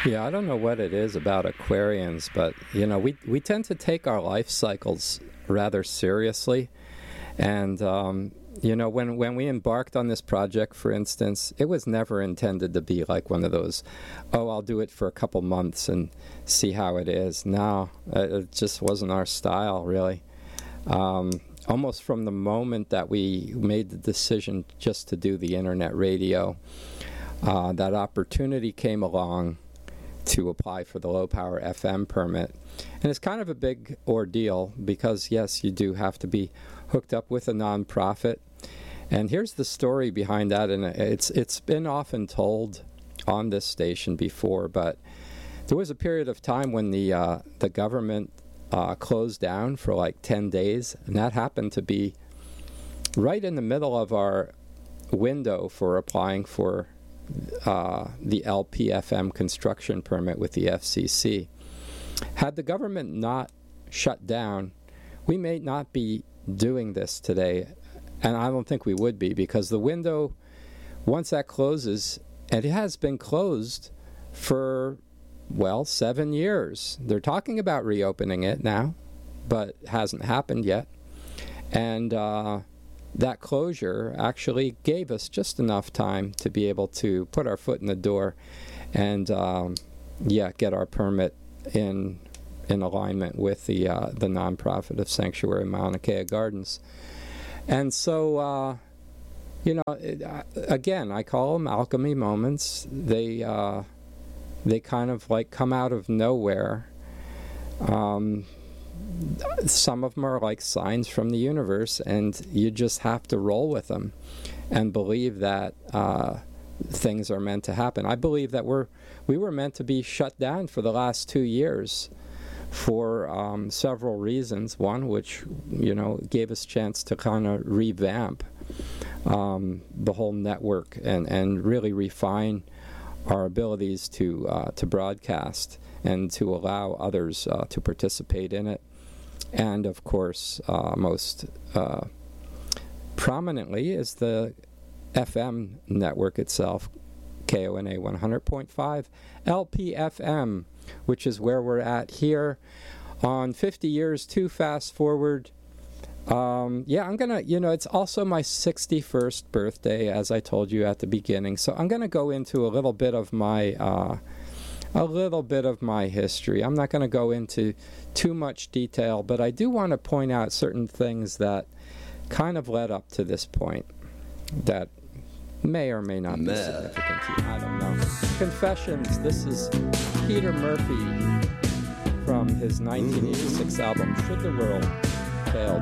Yeah, I don't know what it is about Aquarians, but, you know, we tend to take our life cycles rather seriously. And, you know, when we embarked on this project, for instance, it was never intended to be like one of those, oh, I'll do it for a couple months and see how it is. No, it just wasn't our style, really. Almost from the moment that we made the decision just to do the internet radio, that opportunity came along to apply for the low-power FM permit. And it's kind of a big ordeal because, yes, you do have to be hooked up with a nonprofit. And here's the story behind that, and it's been often told on this station before, but there was a period of time when the government closed down for like 10 days, and that happened to be right in the middle of our window for applying for the LPFM construction permit with the FCC. Had the government not shut down, we may not be doing this today, and I don't think we would be, because the window, once that closes, and it has been closed for, well, 7 years. They're talking about reopening it now, but it hasn't happened yet. And that closure actually gave us just enough time to be able to put our foot in the door and, get our permit in alignment with the nonprofit of Sanctuary Mauna Kea Gardens. And so, again, I call them alchemy moments. They kind of like come out of nowhere. Some of them are like signs from the universe, and you just have to roll with them and believe that things are meant to happen. I believe that we were meant to be shut down for the last 2 years for several reasons. One, which, you know, gave us a chance to kind of revamp the whole network and really refine our abilities to broadcast and to allow others to participate in it. And, of course, most prominently is the FM network itself, KONA 100.5 LPFM, which is where we're at here on 50 Years to Fast Forward. I'm going to, it's also my 61st birthday, as I told you at the beginning. So I'm going to go into a little bit of my history. I'm not going to go into too much detail, but I do want to point out certain things that kind of led up to this point that may or may not be significant to you. I don't know. Confessions. This is Peter Murphy from his 1986 album, Should the World Fail